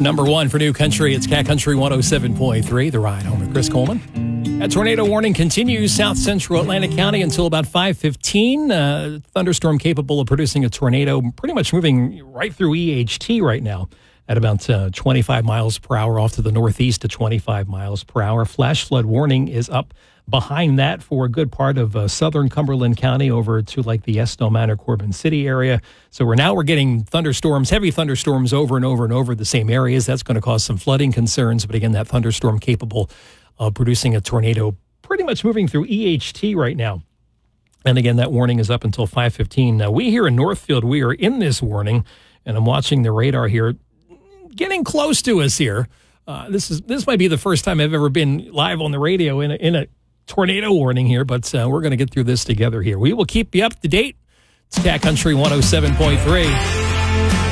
Number one for New Country, it's Cat Country 107.3, The Ride Home with Chris Coleman. That tornado warning continues south central Atlantic County until about 5:15. Thunderstorm capable of producing a tornado, pretty much moving right through EHT right now at about 25 miles per hour off to the northeast to 25 miles per hour. Flash flood warning is up behind that for a good part of southern Cumberland County over to like the Estill Manor, Corbin City area. So we're getting thunderstorms, heavy thunderstorms over and over and over the same areas. That's going to cause some flooding concerns. But again, that thunderstorm capable of producing a tornado pretty much moving through EHT right now. And again, that warning is up until 5:15. Now, we here in Northfield, we are in this warning, and I'm watching the radar here, getting close to us here. This might be the first time I've ever been live on the radio in a tornado warning here, but we're going to get through this together here. We will keep you up to date. It's Cat Country 107.3.